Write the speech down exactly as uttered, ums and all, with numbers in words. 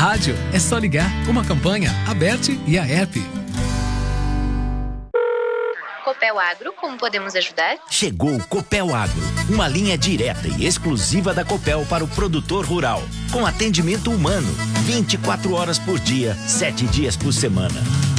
rádio, é só ligar. Uma campanha, Aberte e a app. Copel Agro, como podemos ajudar? Chegou o Copel Agro, uma linha direta e exclusiva da Copel para o produtor rural, com atendimento humano, vinte e quatro horas por dia, sete dias por semana.